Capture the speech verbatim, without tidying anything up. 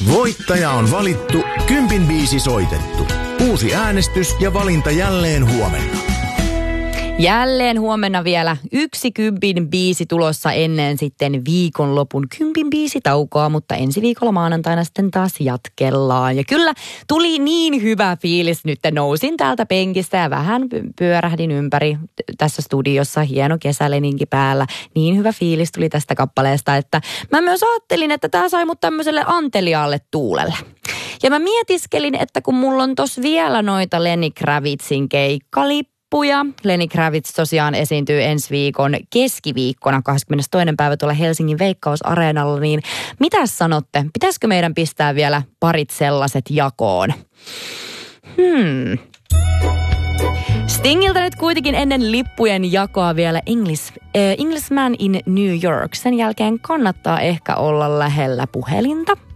Voittaja on valittu, kympin biisi soitettu. Uusi äänestys ja valinta jälleen huomenna. Jälleen huomenna vielä yksi kympin biisi tulossa ennen sitten viikonlopun kympin biisi taukoa, mutta ensi viikolla maanantaina sitten taas jatkellaan. Ja kyllä tuli niin hyvä fiilis nyt, nousin täältä penkistä ja vähän pyörähdin ympäri tässä studiossa, hieno kesäleninki päällä. Niin hyvä fiilis tuli tästä kappaleesta, että mä myös ajattelin, että tää sai mut tämmöiselle anteliaalle tuulelle. Ja mä mietiskelin, että kun mulla on tossa vielä noita Lenny Kravitzin keikkalippuja, Lenny Kravitz tosiaan esiintyy ensi viikon keskiviikkona kahdeskymmenestoinen päivä tuolla Helsingin Veikkausareenalla, niin mitä sanotte? Pitäisikö meidän pistää vielä parit sellaiset jakoon? Hmm. Stingiltä nyt kuitenkin ennen lippujen jakoa vielä English, äh, Englishman in New York. Sen jälkeen kannattaa ehkä olla lähellä puhelinta.